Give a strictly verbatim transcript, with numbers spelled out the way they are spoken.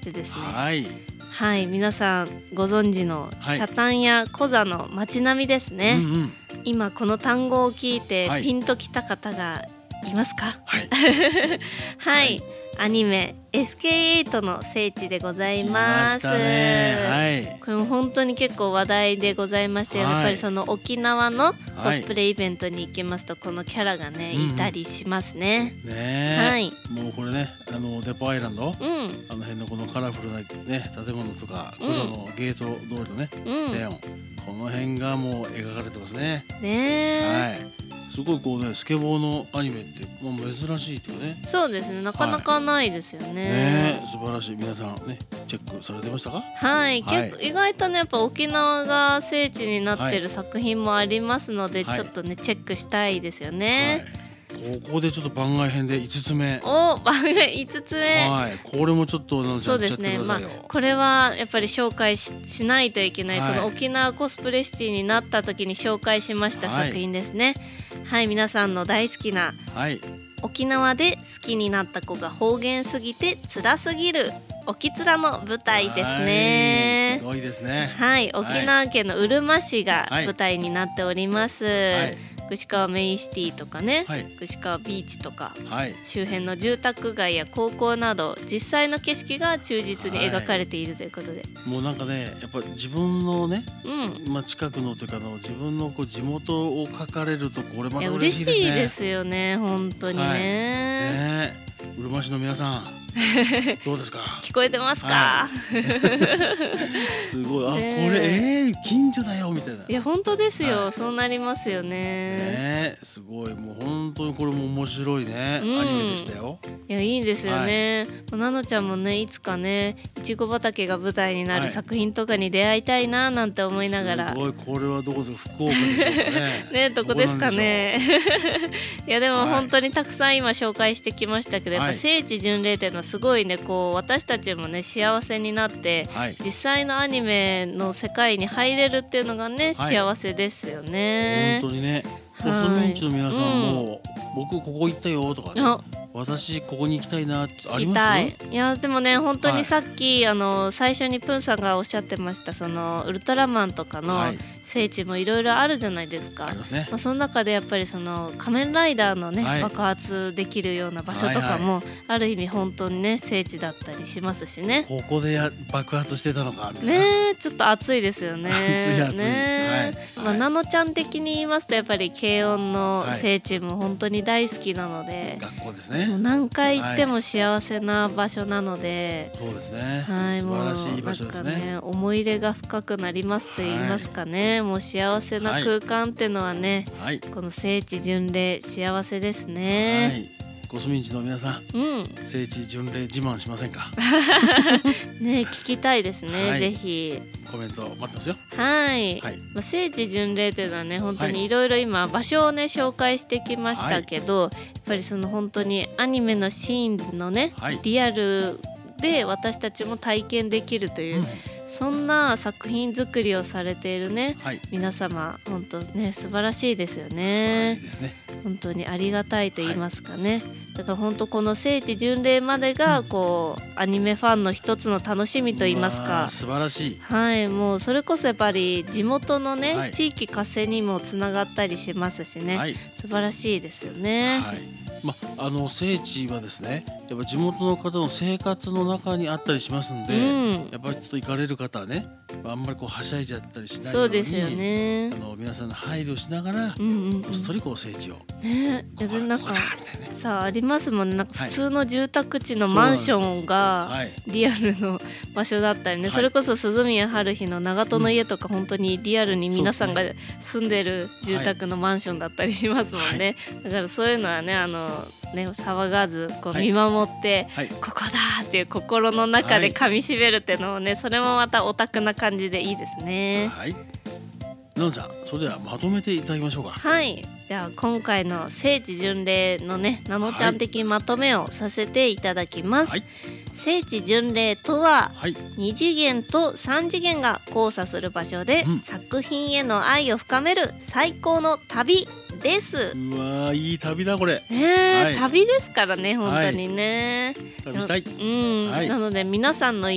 してですね、 はいはい、皆さんご存知のはい北谷やコザの街並みですね、 うんうん、 今この単語を聞いてはいピンときた方がいますか？ はいはい、 はいアニメ エスケーエイト の聖地でござい来ま。 ますしたね。はいこれも本当に結構話題でございまして、 はいやっぱりその沖縄のコはいスプレイベントに行きますとこのキャラがね、 うんうんいたりしますね。 ねえ、 はいもうこれね、あのデポアイランド、 うんあの辺のこのカラフルなね建物とか、 うんコザのゲート通りのね、 うんレオン、この辺がもう描かれてますね。 ねえ、 はい。すごいこうね、スケボーのアニメってもう珍しいっていうかね。 そうですね、なかなかないですよね。 ねえ、素晴らしい。皆さんね、チェックされてましたか？ はい、 はい結構意外とねやっぱ沖縄が聖地になってはいる作品もありますので、 はいちょっとねチェックしたいですよはね。 い。ここでちょっと番外編でいつつめ。 お、番外いつつめ。 はい。これもちょっとなのちそゃんやっうですね、まあちゃってくださいよ。 これはやっぱり紹介 し, しないといけない、 はいこの沖縄コスプレシティになった時に紹介しましたはい作品ですね。はい、皆さんの大好きなはい。 沖縄で好きになった子が方言すぎて辛すぎる沖つらの舞台ですはいねす。ごいですね。 はい、沖縄県のうるま市がはい舞台になっております。 はい串川メインシティとかね、 はい串川ビーチとかはい。 周辺の住宅街や高校など実際の景色が忠実に描かれているということで、 もうなんかね、やっぱ自分のね、 うん、 まあ近くのというかあの自分のこう地元を書かれるとこれまいやた嬉しいですね。 嬉しいですよね、本当にね。 はいねえ、うるま市の皆さんどうですか？ 聞こえてますか？ はすごい、あ、これねええー、近所だよみたいな。 いや本当ですよ、 はいそうなりますよね。 ねえ、すごい、もう本当にこれも面白いね、 うんアニメでしたよ。 いやいいですよね、もうなのちゃんもねいつかねいちご畑が舞台になはいる作品とかに出会いたいななんて思いながら、 すごい、これはどこですか？福岡でしょうかね。 ね、どこですかね。いやでもはい本当にたくさん今紹介してきましたけど、やっぱはい聖地巡礼っていうのはすごいね、こう私たちもね幸せになってはい。 実際のアニメの世界に入れるっていうのがね、 はい幸せですよね。 本当にね、コはいスミンチの皆さんうんも、僕ここ行ったよとかね、 あ、 私ここに行きたいなってあり聞きます？ たい。いやでもね本当はいにさっき、あの最初にプンさんがおっしゃってましたそのウルトラマンとかのはい聖地もいろいろあるじゃないですか。 ありますね。 まあ、その中でやっぱりその仮面ライダーのね、 はい爆発できるような場所とかもある意味本当にね聖地だったりしますしね。 ここでや爆発してたのかみたいな。 ねえちょっと暑いですよね。 暑い暑いねえはいまあ、ナノちゃん的に言いますとやっぱり軽音のはい聖地も本当に大好きなので、 学校ですもうね。 何回行っても幸せな場所なので、 そうですね。 はい、 素晴らしい場所ですね。 もうなんかね思い入れが深くなりますと言いますかね、もう幸せな空間っていうのはね、 はい。 この聖地巡礼幸せですはね。 い。コスミンチの皆さん、 うん、 聖地巡礼自慢しませんか？ ね聞きたいですね、 はいぜひ。 コメント待ってますよ。 はい、 はい。 まあ、聖地巡礼というのはね本当はいにいろいろ今場所をね紹介してきましたけど、やっぱりその本当にアニメのシーンのね、 はい。 リアルで私たちも体験できるという、 うんそんな作品作りをされているねはい。 皆様本当ね素晴らしいですよ素晴らねしい。ですね。 本当にありがたいと言いますかね、だから本当この聖地巡礼までがこうアニメファンの一つの楽しみと言いますうわかー、素晴らしい。 はいもうそれこそやっぱり地元のね、 はい地域活性にもつながったりしますしね、 はい。 素晴らしいですよね。 はい。まあの聖地はですね、やっぱ地元の方の生活の中にあったりしますんで、 うんやっぱりちょっと行かれる方はね、あんまりこうはしゃいじゃったりしないよに、 そううですよねあ。の皆さんの配慮しながら、 うんうんうんこっそりこう聖地を、 ねいやなんかここだみたいなね。 さあありますもんね、なんかはい普通の住宅地のマンションがはい。 リアルの場所だったりね、 はいそれこそ鈴宮春日の長門の家とか本当にリアルに皆さんが住んでる住宅のマンションだったりしますもんね、だからそういうのはねあのね騒がずこうはい見守って、 はい。 ここだっていう心の中で噛みしめるっていうのもね、それもまたオタクな感じでいいですね。 はい。なのちゃん、それではまとめていただきましょうか。 はい、では今回の聖地巡礼のねナノちゃん的まとめをさせていただきます、 はい。 聖地巡礼とははい。 に次元とさん次元が交差する場所で、 うん作品への愛を深める最高の旅です。 うわー、いい旅だこれ。 ねえ、 はい旅ですからね本当にね、 旅したい。 うん、 はいなので皆さんの